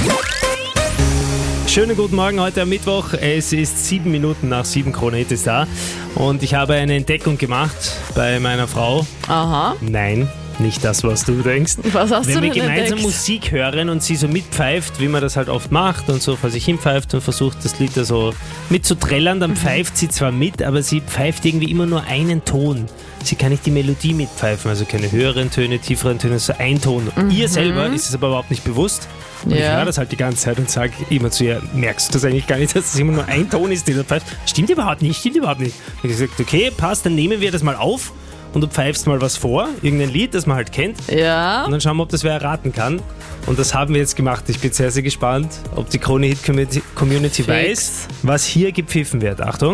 Schönen guten Morgen heute am Mittwoch. Es ist 7 Minuten nach 7, Krone-Hit ist da. Und ich habe eine Entdeckung gemacht bei meiner Frau. Aha. Nein, nicht das, was du denkst. Was hast Wenn du wir denn gemeinsam entdeckt? Musik hören und sie so mitpfeift, wie man das halt oft macht und so vor sich hinpfeift und versucht, das Lied da so mitzuträllern, dann pfeift sie zwar mit, aber sie pfeift irgendwie immer nur einen Ton. Sie kann nicht die Melodie mitpfeifen, also keine höheren Töne, tieferen Töne, so ein Ton. Ihr selber ist es aber überhaupt nicht bewusst. Und ich höre das halt die ganze Zeit und sage immer zu ihr, merkst du das eigentlich gar nicht, dass es immer nur ein Ton ist, den du pfeifst? Stimmt überhaupt nicht. Ich habe gesagt, okay, passt, dann nehmen wir das mal auf und du pfeifst mal was vor, irgendein Lied, das man halt kennt. Ja. Und dann schauen wir, ob das wer erraten kann. Und das haben wir jetzt gemacht. Ich bin sehr, sehr gespannt, ob die Krone-Hit-Community weiß, was hier gepfiffen wird. Achtung.